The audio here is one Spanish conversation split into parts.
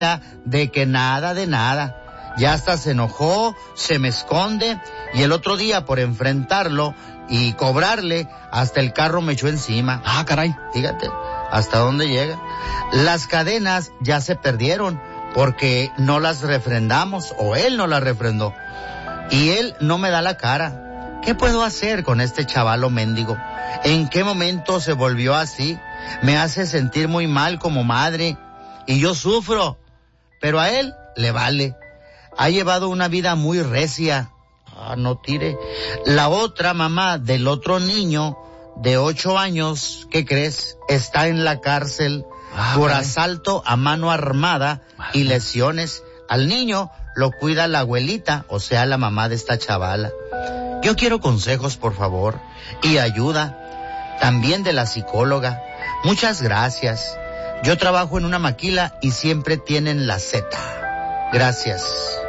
de que nada de nada. Ya hasta se enojó, se me esconde, y el otro día por enfrentarlo y cobrarle, hasta el carro me echó encima. Ah, caray. Fíjate, hasta dónde llega. Las cadenas ya se perdieron porque no las refrendamos, o él no las refrendó. Y él no me da la cara. ¿Qué puedo hacer con este chavalo mendigo? ¿En qué momento se volvió así? Me hace sentir muy mal como madre, y yo sufro, pero a él le vale. Ha llevado una vida muy recia. No tire. La otra mamá del otro niño de 8 años, ¿qué crees? Está en la cárcel por asalto a mano armada y lesiones. Al niño lo cuida la abuelita, o sea, la mamá de esta chavala. Yo quiero consejos, por favor, y ayuda, también de la psicóloga. Muchas gracias. Yo trabajo en una maquila y siempre tienen la Z. Gracias.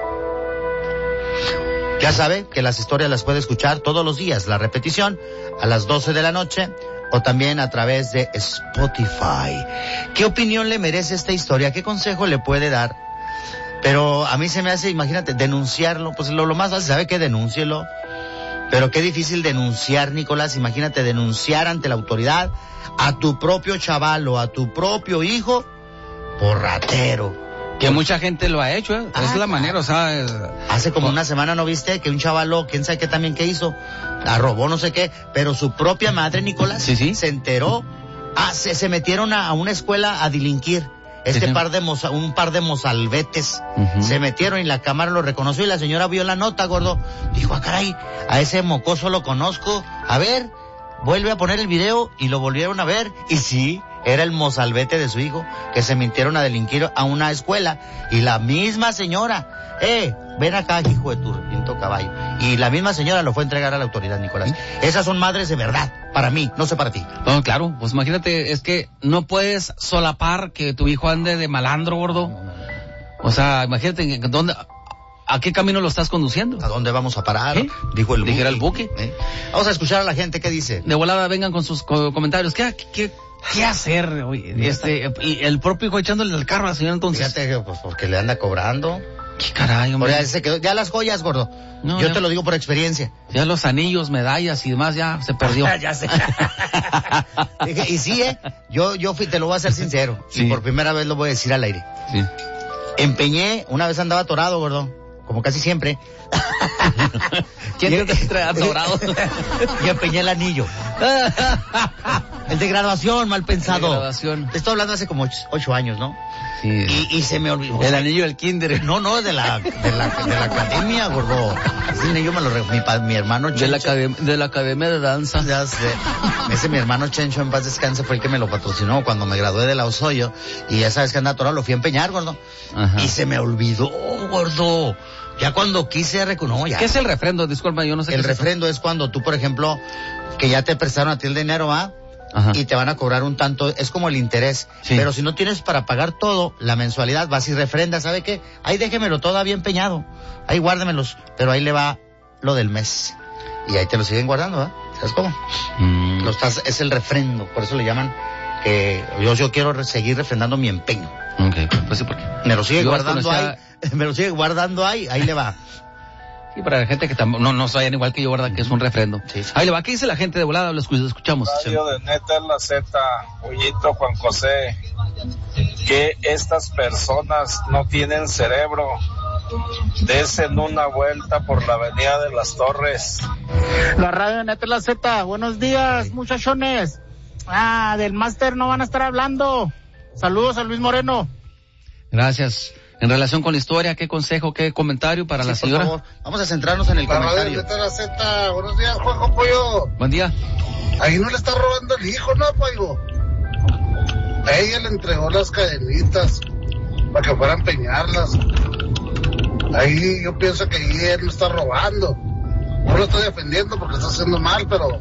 Ya sabe que las historias las puede escuchar todos los días, la repetición a las 12 de la noche, o también a través de Spotify. ¿Qué opinión le merece esta historia? ¿Qué consejo le puede dar? Pero a mí se me hace, imagínate, denunciarlo. Pues lo más fácil, ¿sabe qué? Denúncielo. Pero qué difícil denunciar, Nicolás. Imagínate denunciar ante la autoridad a tu propio chavalo, a tu propio hijo, por ratero. Que mucha gente lo ha hecho, ¿eh? Es la manera, o sea... Hace como una semana, ¿no viste? Que un chavalo, quién sabe qué también que hizo, la robó, no sé qué, pero su propia madre, Nicolás, sí. se enteró. Se metieron a una escuela a delinquir. Un par de mozalbetes se metieron y la cámara lo reconoció y la señora vio la nota, gordo. Dijo, caray, a ese mocoso lo conozco. A ver, vuelve a poner el video, y lo volvieron a ver. Y sí, era el mozalbete de su hijo, que se metieron a delinquir a una escuela. Y la misma señora, ven acá, hijo de tu pinto caballo. Y la misma señora lo fue a entregar a la autoridad, Nicolás. ¿Sí? Esas son madres de verdad, para mí, no sé para ti. No, claro, pues imagínate, es que no puedes solapar que tu hijo ande de malandro, gordo. No. O sea, imagínate, ¿a qué camino lo estás conduciendo? ¿A dónde vamos a parar? Dijo el Dijera el buque. Vamos a escuchar a la gente, ¿qué dice? De volada vengan con sus comentarios. ¿Qué hacer? Y el propio hijo echándole el carro a la señora, entonces. Fíjate, pues porque le anda cobrando. ¿Qué caray, hombre? Ya se quedó, ya las joyas, gordo. No, yo te lo digo por experiencia. Ya los anillos, medallas y demás ya se perdió. Ya sé. Y sí, yo te lo voy a ser sincero. Sí. Y por primera vez lo voy a decir al aire. Sí. Empeñé, una vez andaba atorado, gordo, como casi siempre. ¿Quién te trae atorado? Y empeñé el anillo. El de graduación, mal pensado. De graduación. Te estoy hablando hace como 8 años, ¿no? Sí. Y se me olvidó. El anillo del kinder. No, de la academia, gordo. Ese anillo me lo mi hermano Chencho. De la academia de danza. Ya sé. Ese mi hermano Chencho, en paz descanse, fue el que me lo patrocinó cuando me gradué de la Osoyo. Y ya sabes que anda atorado, lo fui a empeñar, gordo. Ajá. Y se me olvidó, gordo. Ya cuando quise reconocer. ¿Qué es el refrendo? Disculpa, yo no sé. El refrendo es cuando tú, por ejemplo, que ya te prestaron a ti el dinero, ¿va? Ajá. Y te van a cobrar un tanto, es como el interés. Sí. Pero si no tienes para pagar todo, la mensualidad, vas y refrendas, ¿sabe qué? Ahí déjemelo todavía empeñado. Ahí guárdemelos, pero ahí le va lo del mes. Y ahí te lo siguen guardando, ¿va? ¿Sabes cómo? Es el refrendo, por eso le llaman que yo quiero seguir refrendando mi empeño. Okay, pues sí, porque me lo sigue guardando ahí, ahí le va. Sí, para la gente que no saben igual que yo, ¿verdad? Que es un refrendo. Sí. Ahí le va, ¿qué dice la gente de volada? Lo escuchamos. Radio de Neta es la Z, Pollito, Juan José, que estas personas no tienen cerebro. Desen una vuelta por la avenida de las Torres. La Radio de Neta es la Z, buenos días, muchachones. Del máster no van a estar hablando. Saludos a Luis Moreno. Gracias. En relación con la historia, ¿qué consejo, qué comentario para la señora? Por favor, vamos a centrarnos en el comentario. La Z. Buenos días, Juanjo Pollo. Buen día. Ahí no le está robando el hijo, ¿no, Pollo? A ella le entregó las cadenitas para que fuera a empeñarlas. Ahí yo pienso que ahí él no está robando. No lo estoy defendiendo porque está haciendo mal, pero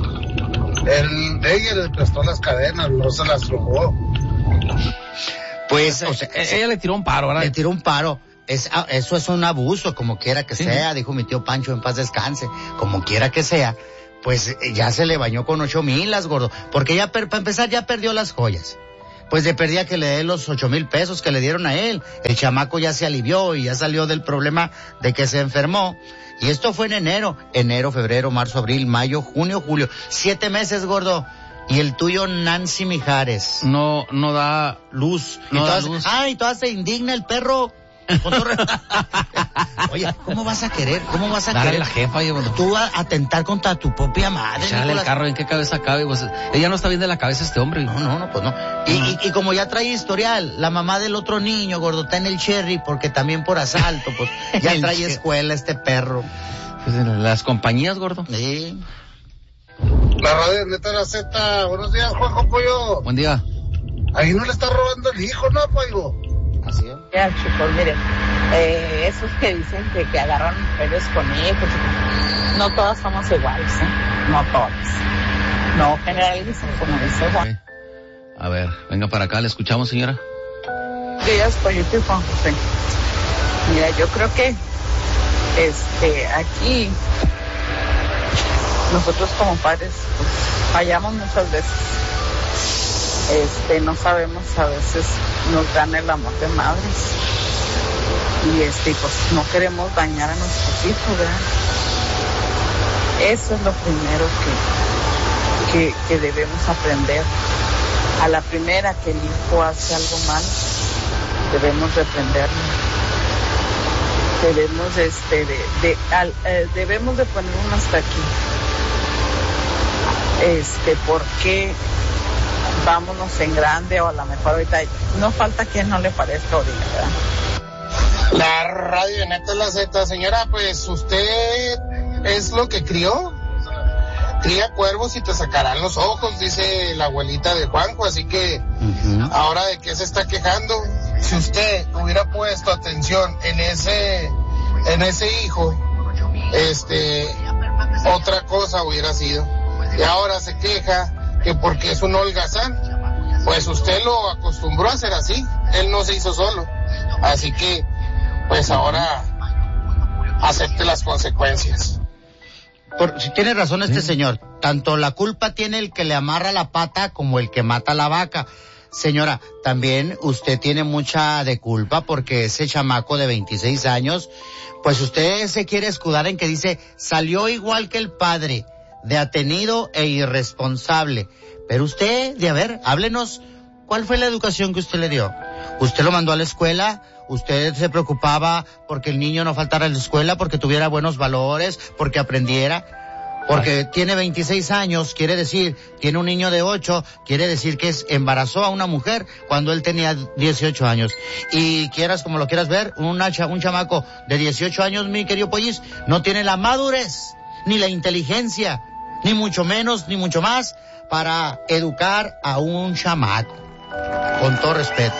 ella le prestó las cadenas, no se las robó. Pues, ella le tiró un paro, ¿verdad? Le tiró un paro. Eso es un abuso, como quiera que sea, dijo mi tío Pancho, en paz descanse, como quiera que sea, pues ya se le bañó con 8,000, gordo, porque ya para empezar ya perdió las joyas. pues de perdida que le dé los 8,000 pesos que le dieron a él. El chamaco ya se alivió y ya salió del problema de que se enfermó. Y esto fue en enero, febrero, marzo, abril, mayo, junio, julio. 7 meses, gordo. Y el tuyo, Nancy Mijares. No da luz. No y da todas, luz. Ay, todas se indigna el perro. Oye, ¿cómo vas a querer? Darle a la jefa, oye, tú a atentar contra tu propia madre. Echarle el carro, ¿en qué cabeza cabe? Pues ella no está bien de la cabeza este hombre. No, pues no. Y como ya trae historial, la mamá del otro niño, gordo, está en el Cherry, porque también por asalto, pues ya trae escuela este perro. Pues las compañías, gordo. Sí. La radio neta la Z. Buenos días, Juanjo Pollo. Buen día. Ahí no le está robando el hijo, ¿no, Pollo? Así es. Ya, chicos, miren, esos que dicen que agarran mujeres con hijos, no todas somos iguales, no todas. No generalicen, como dice Juan. A ver, venga para acá, le escuchamos, señora. Días, Pollito y Juan José. Mira, yo creo que aquí nosotros como padres pues, fallamos muchas veces. No sabemos, a veces nos gana el amor de madres y pues no queremos dañar a nuestros hijos, ¿verdad? Eso es lo primero que debemos aprender. A la primera que el hijo hace algo mal, debemos reprenderlo. Debemos de poner un hasta aquí. ¿Por qué? Vámonos en grande, o a lo mejor ahorita no falta quien no le parezca ahorita, ¿verdad? La radio neta la Z, señora, pues usted es lo que crió. Cría cuervos y te sacarán los ojos, dice la abuelita de Juanjo, así que ahora de qué se está quejando. Si usted hubiera puesto atención en ese hijo, otra cosa hubiera sido. Y ahora se queja que porque es un holgazán, pues usted lo acostumbró a ser así, él no se hizo solo, así que pues ahora acepte las consecuencias. Si tiene razón este señor, tanto la culpa tiene el que le amarra la pata como el que mata la vaca. Señora, también usted tiene mucha de culpa porque ese chamaco de 26 años, pues usted se quiere escudar en que dice, salió igual que el padre, de atenido e irresponsable. Pero usted, háblenos, ¿cuál fue la educación que usted le dio? ¿Usted lo mandó a la escuela? ¿Usted se preocupaba porque el niño no faltara a la escuela, porque tuviera buenos valores, porque aprendiera? Porque tiene 26 años, quiere decir, tiene un niño de 8, quiere decir que embarazó a una mujer cuando él tenía 18 años. Y quieras como lo quieras ver, un chamaco de 18 años, mi querido Pollis, no tiene la madurez, ni la inteligencia, ni mucho menos, ni mucho más, para educar a un chamaco. Con todo respeto.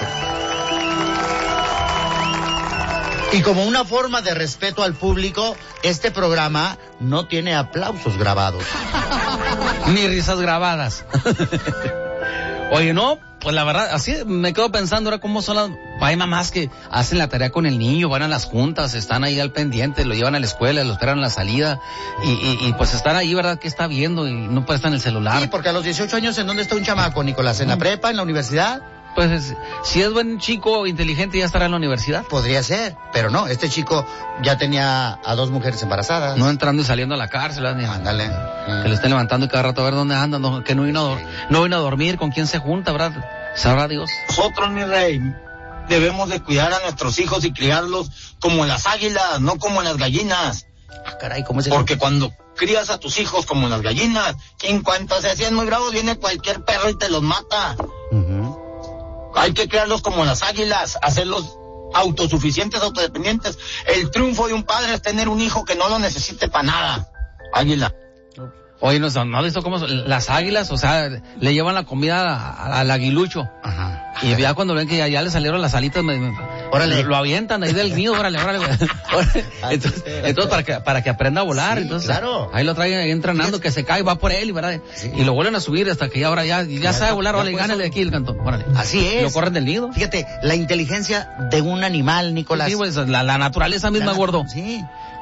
Y como una forma de respeto al público, este programa no tiene aplausos grabados. Ni risas grabadas. Oye, no, pues la verdad, así me quedo pensando ahora cómo son las... Hay mamás que hacen la tarea con el niño, van a las juntas, están ahí al pendiente, lo llevan a la escuela, lo esperan a la salida y pues están ahí, ¿verdad? ¿Qué está viendo? Y no puede estar en el celular. Sí, porque a los 18 años, ¿en dónde está un chamaco, Nicolás? ¿En la prepa, en la universidad? Pues si es buen chico, inteligente, ya estará en la universidad. Podría ser, pero no, este chico ya tenía a 2 mujeres embarazadas. No entrando y saliendo a la cárcel. Ándale. Que le estén levantando y cada rato a ver dónde anda, que no vino a dormir, con quién se junta, ¿verdad? Sabrá Dios. Nosotros, mi rey, debemos de cuidar a nuestros hijos y criarlos como las águilas, no como las gallinas. Ah, caray, ¿cómo es eso? Porque cuando crías a tus hijos como las gallinas, en cuanto se hacían muy bravos, viene cualquier perro y te los mata. Hay que criarlos como las águilas, hacerlos autosuficientes, autodependientes. El triunfo de un padre es tener un hijo que no lo necesite para nada. Águila. Oye, ¿no has visto cómo las águilas? O sea, le llevan la comida al aguilucho. Ajá. Y ya cuando ven que ya le salieron las alitas, órale, lo avientan ahí del nido, órale. Entonces para que aprenda a volar. Sí, entonces, claro. Ahí lo traen ahí entrenando, que se cae, va por él, ¿verdad? Sí. Y lo vuelven a subir hasta que ahora ya sabe volar, órale, gánale aquí el cantón, órale. Así es. Lo corren del nido. Fíjate, la inteligencia de un animal, Nicolás. Sí, pues la naturaleza misma, gordo. Sí.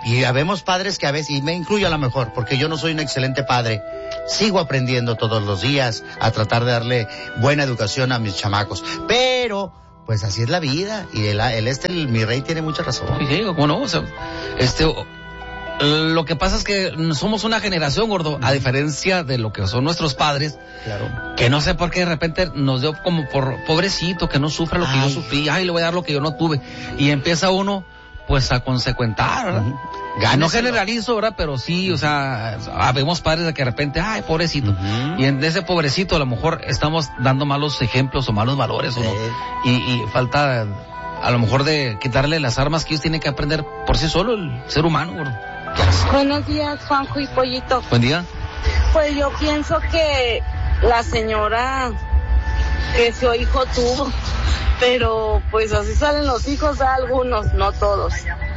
Y habemos padres que a veces, y me incluyo a lo mejor, porque yo no soy un excelente padre, sigo aprendiendo todos los días a tratar de darle buena educación a mis chamacos. Pero, pues así es la vida. Y mi rey tiene mucha razón. Sí, ¿cómo no? O sea, lo que pasa es que somos una generación, gordo, a diferencia de lo que son nuestros padres, claro, que no sé por qué de repente nos dio como por pobrecito, que no sufra lo que yo sufrí, le voy a dar lo que yo no tuve. Y empieza uno, pues, a consecuentar, ¿verdad? No generalizo, ¿verdad? Pero sí, o sea, habemos padres de que de repente, pobrecito. Y en ese pobrecito a lo mejor estamos dando malos ejemplos o malos valores, ¿o no? Y falta, a lo mejor, de quitarle las armas que ellos tienen que aprender por sí solo, el ser humano, gordo. Buenos días, Juanjo y Pollito. Buen día. Pues yo pienso que la señora que su hijo tuvo, pero pues así salen los hijos a algunos, no todos.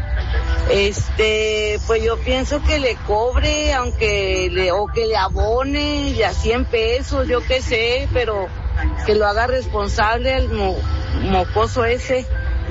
Pues yo pienso que le cobre, o que le abone ya 100 pesos, yo qué sé, pero que lo haga responsable el mocoso ese.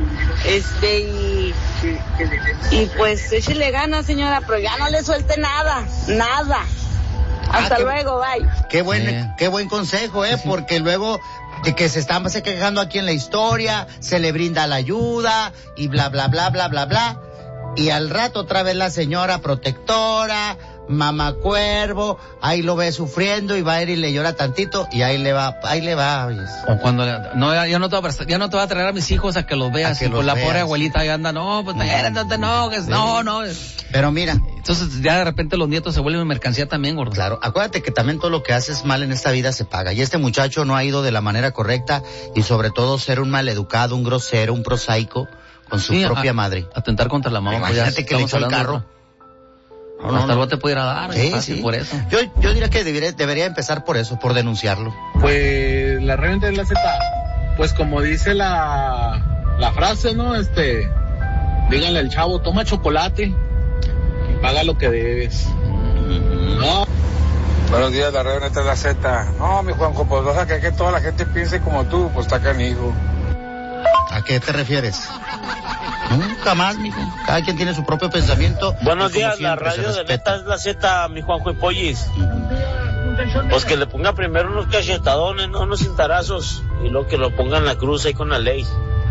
Y pues échele ganas, señora, pero ya no le suelte nada. Hasta luego, bye. Qué buen consejo, porque luego de que se están quejando aquí en la historia, se le brinda la ayuda y bla, bla, bla, bla, bla, bla. Y al rato otra vez la señora protectora, mamá cuervo, ahí lo ve sufriendo y va a ir y le llora tantito y ahí le va. Oyes. O cuando ya no te voy a traer a mis hijos a que los veas, y con la pobre abuelita ahí anda, no, pues no te enojes, no. Pero mira. Entonces ya de repente los nietos se vuelven mercancía también, gordo. Claro, acuérdate que también todo lo que haces mal en esta vida se paga. Y este muchacho no ha ido de la manera correcta y sobre todo ser un maleducado, un grosero, un prosaico con su propia madre. Atentar contra la mamá. Imagínate que le echó el carro. Hasta luego te pudiera dar, sí. Por eso. Yo diría que debería empezar por eso, por denunciarlo. Pues la reventa de la Z, pues como dice la frase, ¿no? Díganle al chavo, toma chocolate y paga lo que debes. No. Buenos días, la reventa de la Z. No, mi Juanjo, pues o sea que toda la gente piense como tú, pues está canijo. ¿A qué te refieres? Nunca más, mijo. Cada quien tiene su propio pensamiento. Buenos días, la radio de neta es la Z, mi Juanjo y Pollis. Pues que le ponga primero unos cachetadones, no unos cintarazos, y luego que lo pongan la cruz ahí con la ley.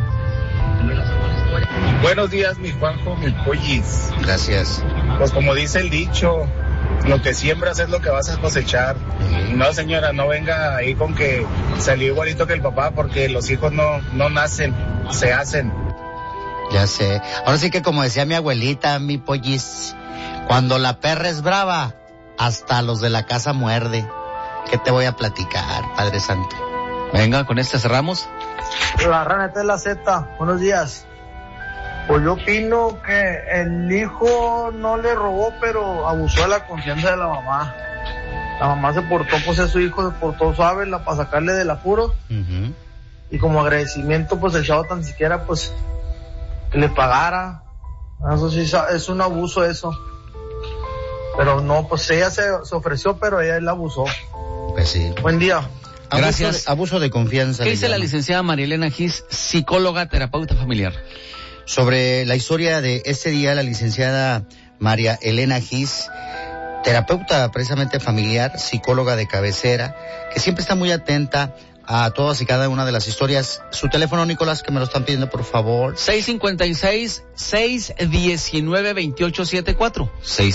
Buenos días, mi Juanjo, mi Pollis. Gracias. Pues como dice el dicho, lo que siembras es lo que vas a cosechar. No, señora, no venga ahí con que salió igualito que el papá, porque los hijos no nacen, se hacen. Ya sé. Ahora sí que como decía mi abuelita, mi Pollis, cuando la perra es brava, hasta los de la casa muerde. ¿Qué te voy a platicar, Padre Santo? Venga, con este cerramos. La raneta de la Z, buenos días. Pues yo opino que el hijo no le robó, pero abusó de la confianza de la mamá. La mamá se portó, pues su hijo se portó suave para sacarle del apuro. Uh-huh. Y como agradecimiento, pues el chavo tan siquiera, pues, que le pagara. Eso sí, es un abuso eso. Pero no, pues ella se ofreció, pero ella él abusó. Pues sí. Buen día. Gracias. Abuso de confianza. ¿Qué dice la licenciada María Elena Gis, psicóloga, terapeuta familiar? Sobre la historia de este día, la licenciada María Elena Gis, terapeuta precisamente familiar, psicóloga de cabecera, que siempre está muy atenta a todas y cada una de las historias. Su teléfono, Nicolás, que me lo están pidiendo, por favor. 656-619-2874.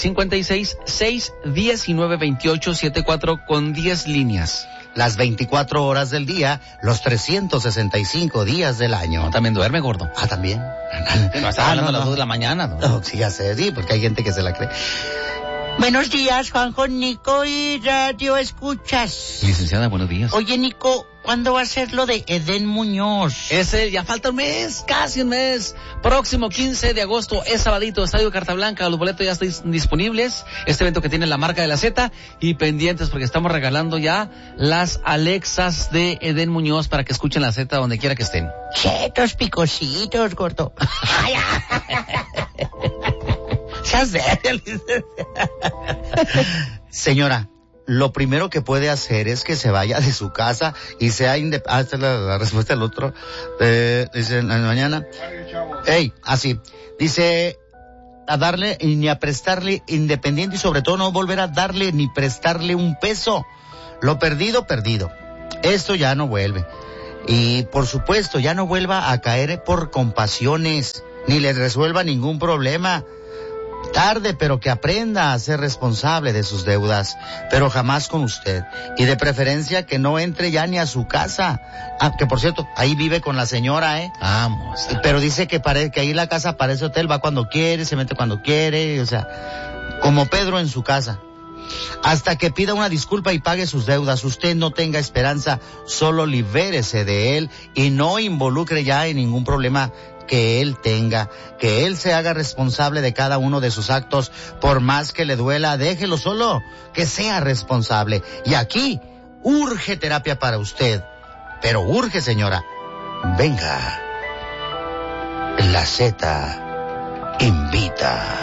656-619-2874 con 10 líneas. Las 24 horas del día, los 365 días del año. No, también duerme, gordo. También. No está hablando a las 2 de la mañana, ¿no? No, sí, ya sé, sí, porque hay gente que se la cree. Buenos días, Juanjo, Nico y Radio Escuchas. Licenciada, buenos días. Oye, Nico, ¿cuándo va a ser lo de Edén Muñoz? Ya falta un mes, casi un mes. Próximo 15 de agosto, es sabadito, Estadio Carta Blanca. Los boletos ya están disponibles. Este evento que tiene la marca de la Z. Y pendientes porque estamos regalando ya las Alexas de Edén Muñoz para que escuchen la Z donde quiera que estén. Chetos picositos, gordo. Señora, lo primero que puede hacer es que se vaya de su casa y sea independiente. Esta es la respuesta del otro. Dice en la mañana. Así. Dice, a darle ni a prestarle independiente y sobre todo no volver a darle ni prestarle un peso. Lo perdido, perdido. Esto ya no vuelve. Y por supuesto, ya no vuelva a caer por compasiones, ni le resuelva ningún problema. Tarde, pero que aprenda a ser responsable de sus deudas, pero jamás con usted. Y de preferencia que no entre ya ni a su casa. Que por cierto, ahí vive con la señora, Vamos. Pero dice que ahí la casa parece hotel, va cuando quiere, se mete cuando quiere, o sea, como Pedro en su casa. Hasta que pida una disculpa y pague sus deudas, usted no tenga esperanza, solo libérese de él y no involucre ya en ningún problema que él tenga, que él se haga responsable de cada uno de sus actos, por más que le duela, déjelo solo, que sea responsable. Y aquí urge terapia para usted, pero urge, señora. Venga, la Z invita.